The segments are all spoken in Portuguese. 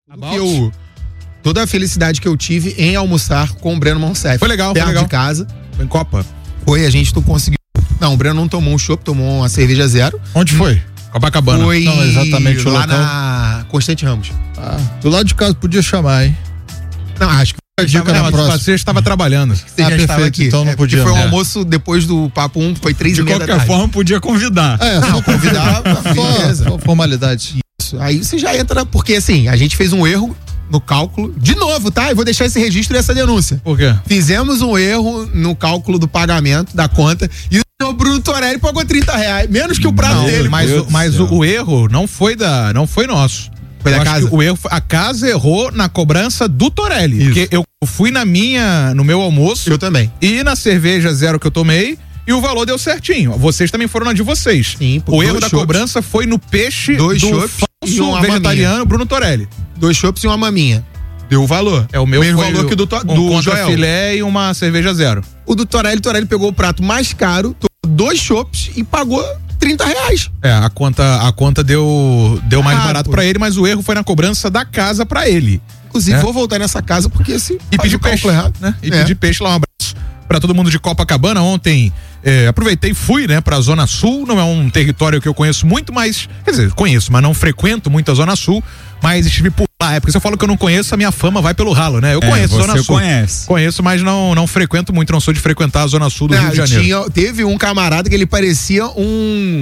Toda a felicidade que eu tive em almoçar com o Breno Monsef. Foi legal, perto foi legal. de casa. Foi em Copa? Foi, a gente conseguiu. Não, o Breno não tomou um chopp, tomou uma cerveja zero. Onde foi? Copacabana. Foi não, exatamente o lá local. na Constante Ramos. Ah, do lado de casa podia chamar, hein? Não, acho que Você estava trabalhando. você já estava aqui. Então não podia. Foi um almoço depois do Papo 1, foi 3h30 da tarde. De qualquer forma, podia convidar. Não, convidar, só formalidade. Isso. Aí você já entra, porque assim, a gente fez um erro no cálculo. De novo, tá? Eu vou deixar esse registro e essa denúncia. Por quê? Fizemos um erro no cálculo do pagamento da conta e o Bruno Torelli pagou R$30, menos que o prato dele. Mas o erro não foi nosso. Foi da casa? O erro, a casa errou na cobrança do Torelli. Isso. Porque eu fui no meu almoço. Eu também. E na cerveja zero que eu tomei. E o valor deu certinho. Vocês também foram na de vocês. Sim, o erro da cobrança foi no peixe do falso vegetariano Bruno Torelli. 2 chopps e uma maminha. Deu o valor. É o meu mesmo foi valor que o do Joel. filé e uma cerveja zero. O do Torelli pegou o prato mais caro, tomou 2 chopps e pagou R$30. É, a conta deu mais barato pra ele, mas o erro foi na cobrança da casa pra ele. Inclusive, vou voltar nessa casa porque esse e pedir peixe errado, né? E pedir peixe lá, um abraço pra todo mundo de Copacabana. Ontem aproveitei e fui, né, pra Zona Sul. Não é um território que eu conheço muito, mas quer dizer, conheço, mas não frequento muito a Zona Sul. Mas estive por lá, porque se eu falo que eu não conheço, a minha fama vai pelo ralo, né? Eu conheço a Zona Sul. Conheço, mas não frequento muito, não sou de frequentar a Zona Sul do Rio de Janeiro. Teve um camarada que ele parecia um...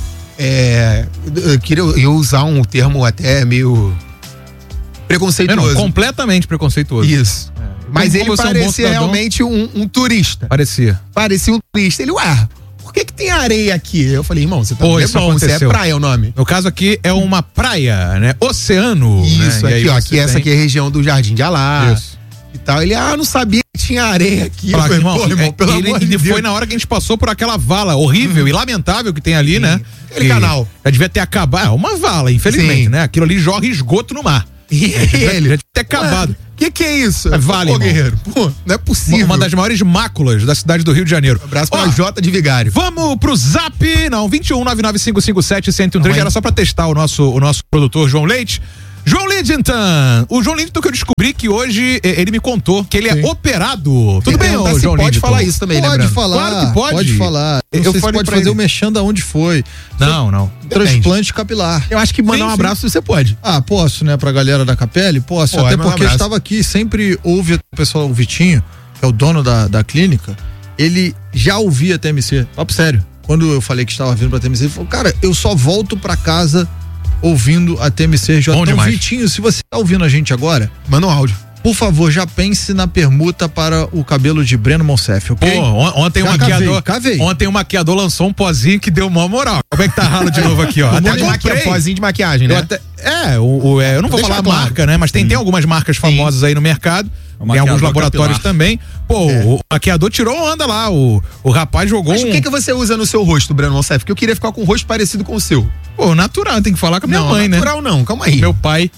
eu ia usar um termo até meio preconceituoso. Completamente preconceituoso. Isso. Mas ele parecia realmente um turista. Parecia um turista. Ele, por que tem areia aqui? Eu falei, irmão, você tá você é praia o nome. No caso aqui é uma praia, né? Oceano. Isso, né? aqui, essa aqui é a região do Jardim de Alá. Isso. E tal. Ele, não sabia que tinha areia aqui. Falei, irmão, pelo amor de Deus. Foi na hora que a gente passou por aquela vala horrível e lamentável que tem ali, né? Aquele canal. Já devia ter acabado. Uma vala, infelizmente, né? Aquilo ali jorra esgoto no mar. E ele? Já devia ter acabado. Que é isso? Vale, Guerreiro. Pô, não é possível. Uma das maiores máculas da cidade do Rio de Janeiro. Um abraço pra Jota de Vigário. Vamos pro Zap, 21-99557-1013. Era só pra testar o nosso produtor João Leite. João Lidington, o João Lidington que eu descobri que hoje ele me contou que ele é operado. Tudo bem, João Lidington? Pode falar isso também, né, Pode falar. Claro que pode. Pode falar. Não sei se pode fazer o mexendo aonde foi. Não. Transplante capilar. Eu acho que mandar um abraço você pode. Posso, né, pra galera da Capelli? Posso, até porque eu estava aqui, sempre ouve o pessoal, o Vitinho, que é o dono da clínica, ele já ouvia a TMC. Papo sério. Quando eu falei que estava vindo pra TMC, ele falou, cara, eu só volto pra casa ouvindo a TMC. Então, Vitinho, se você tá ouvindo a gente agora, manda um áudio. Por favor, já pense na permuta para o cabelo de Breno Monsef, ok? Ontem o maquiador lançou um pozinho que deu mó moral. Como é que tá ralo de novo aqui, ó? Pozinho de maquiagem, né? Eu não vou falar a marca, né? Mas tem algumas marcas famosas aí no mercado. Tem alguns laboratórios também. O maquiador tirou onda lá. O rapaz jogou. Mas o que você usa no seu rosto, Breno Monsef? Porque eu queria ficar com um rosto parecido com o seu. Natural, tem que falar com a minha mãe, né? Natural não, calma aí. Meu pai.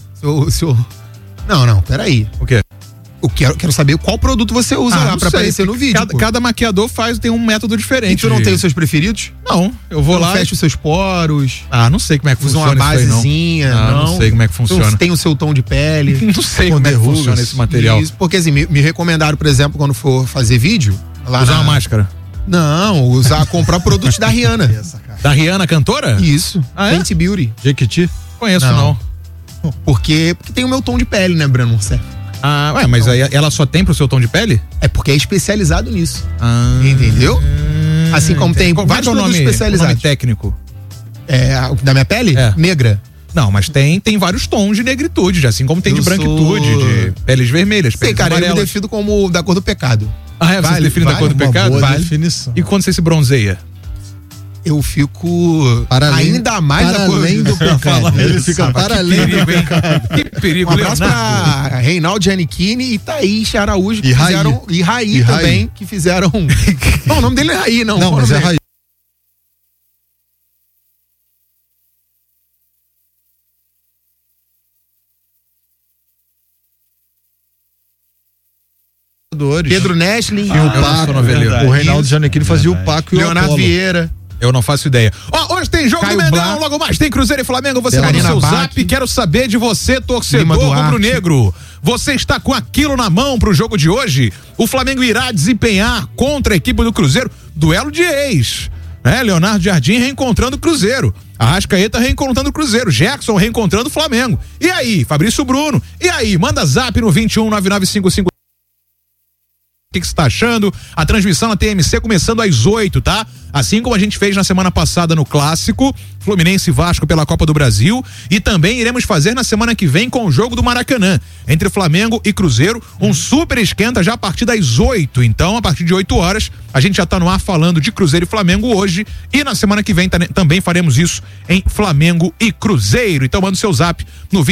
Não, peraí. O quê? Eu quero saber qual produto você usa lá pra aparecer no vídeo. Cada maquiador tem um método diferente. E tu não tem os seus preferidos? Não, eu vou lá. Fecha os seus poros. Não sei como é que funciona. Usa uma basezinha. Não sei como é que funciona. Tu tem o seu tom de pele. Não sei como é que funciona esse material. Isso, porque assim, me recomendaram, por exemplo, quando for fazer vídeo. Usar uma máscara. Não, comprar produtos da Rihanna. Da Rihanna, cantora? Isso. Fenty Beauty. Jequiti? Conheço não. Porque tem o meu tom de pele, né, Breno Monsef? Mas aí ela só tem pro seu tom de pele? É porque é especializado nisso. Entendeu? Assim como tem vários produtos especializados. O nome técnico? Da minha pele? Negra. Não, mas tem vários tons de negritude, assim como tem de branquitude, de peles vermelhas, peles amarelas. Eu me defino como da cor do pecado. Você se define da cor do pecado? Definição. E quando você se bronzeia? Eu fico ainda mais para além do pecado. Ele fica para além do pecado. Que perigo, um abraço pra Reinaldo Giannichini e Thaís Araújo, que fizeram, e Raí também, que fizeram. Não, o nome dele é Raí, não. Não, mas é Raí. Pedro Nestlin, o Reinaldo Giannichini fazia o Paco e o Leonardo Apolo. Vieira. Eu não faço ideia. Hoje tem jogo Caio do Mengão, Blá. logo mais tem Cruzeiro e Flamengo. Você manda o Karina seu Bach. zap. Quero saber de você, torcedor rubro-negro. Você está com aquilo na mão pro jogo de hoje? O Flamengo irá desempenhar contra a equipe do Cruzeiro duelo de ex. Leonardo Jardim reencontrando o Cruzeiro. Arrascaeta reencontrando o Cruzeiro. Jackson reencontrando o Flamengo. E aí, Fabrício Bruno? E aí, manda zap no 219955. O que você tá achando? A transmissão na TMC começando às 8, tá? Assim como a gente fez na semana passada no Clássico, Fluminense e Vasco pela Copa do Brasil, e também iremos fazer na semana que vem com o jogo do Maracanã, entre Flamengo e Cruzeiro, um super esquenta já a partir das 8. Então, a partir de 8 horas, a gente já tá no ar falando de Cruzeiro e Flamengo hoje, e na semana que vem também faremos isso em Flamengo e Cruzeiro. Então, manda o seu zap no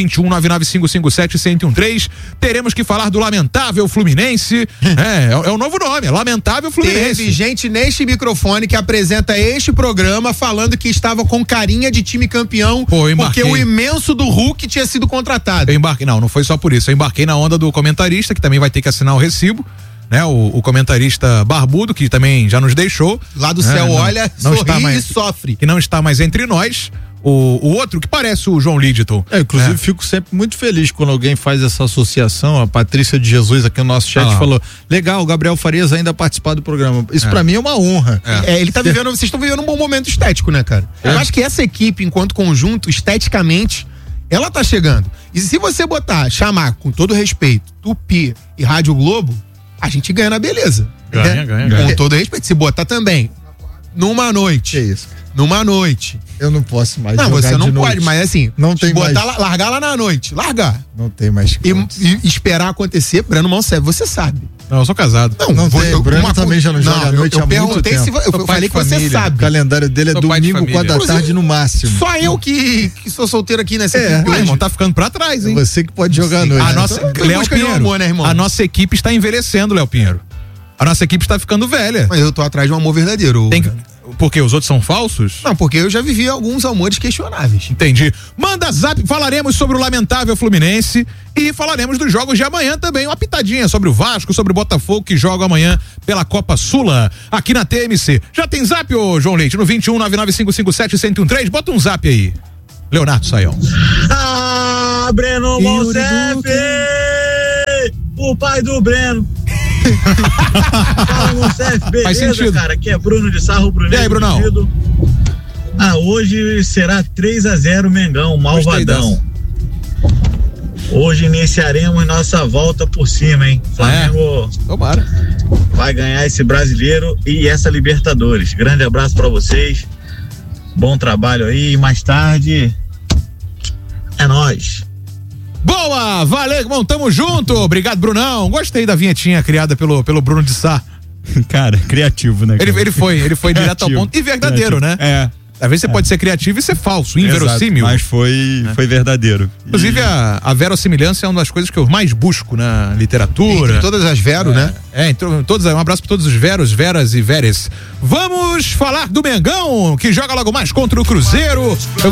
2199557113. Teremos que falar do lamentável Fluminense. É o novo nome, é lamentável Fluminense. Teve gente neste microfone que apresenta este programa falando que estava com carinha de time campeão porque o imenso do Hulk tinha sido contratado. Eu embarquei, não foi só por isso, eu embarquei na onda do comentarista, que também vai ter que assinar o recibo, né? O comentarista barbudo, que também já nos deixou. Lá do céu, olha, não sorri está mais, e sofre. Que não está mais entre nós. O outro que parece o João Lidton. Inclusive fico sempre muito feliz quando alguém faz essa associação. A Patrícia de Jesus aqui no nosso chat falou, legal, o Gabriel Farias ainda participar do programa. Isso pra mim é uma honra. Ele tá vivendo, vocês estão vivendo um bom momento estético, né, cara? Eu acho que essa equipe, enquanto conjunto, esteticamente, ela tá chegando. E se você chamar, com todo respeito, Tupi e Rádio Globo, a gente ganha na beleza. Ganha. Com todo respeito. Se botar também, numa noite. Que isso? Numa noite. Eu não posso mais jogar você não de pode, noite. Mas assim, não tem botar mais. Largar lá na noite. Largar. Não tem mais. E esperar acontecer, Breno Malcef, você sabe. Não, eu sou casado. Não tem. O Breno também já não joga à noite há muito tempo. Eu falei que você sabe. O calendário dele é domingo, 4 da tarde no máximo. Só eu que sou solteiro aqui nessa equipe. Irmão, tá ficando pra trás, hein? Você que pode jogar à noite. A nossa, Léo Pinheiro, amor, né, irmão? a nossa equipe está envelhecendo, Léo Pinheiro. A nossa equipe está ficando velha. Mas eu tô atrás de um amor verdadeiro. Porque os outros são falsos? Não, porque eu já vivi alguns amores questionáveis. Entendi. Manda zap, falaremos sobre o lamentável Fluminense e falaremos dos jogos de amanhã também. Uma pitadinha sobre o Vasco, sobre o Botafogo que joga amanhã pela Copa Sula, aqui na TMC. Já tem zap, ô João Leite, no 2199557113? Bota um zap aí. Leonardo Saião. Breno Malcef! O pai do Breno. Fala, Malcef, beleza, faz sentido, cara? Aqui é Bruno de Sarro, Bruno. E aí, Brunão? Hoje será 3-0 Mengão, malvadão. Hoje iniciaremos nossa volta por cima, hein? Flamengo Tomara. vai ganhar esse brasileiro e essa Libertadores. Grande abraço pra vocês. Bom trabalho aí. Mais tarde é nóis. Boa, valeu, bom, tamo junto. Obrigado, Brunão. Gostei da vinhetinha criada pelo Bruno de Sá. Cara, criativo, né? Cara? Ele foi direto ao ponto e verdadeiro, criativo, né? Às vezes você pode ser criativo e ser falso, inverossímil. Exato, mas foi verdadeiro. Inclusive, a verossimilhança é uma das coisas que eu mais busco na literatura. Entre todas as Vero, né? Um abraço para todos os Veros, Veras e Veres. Vamos falar do Mengão, que joga logo mais contra o Cruzeiro.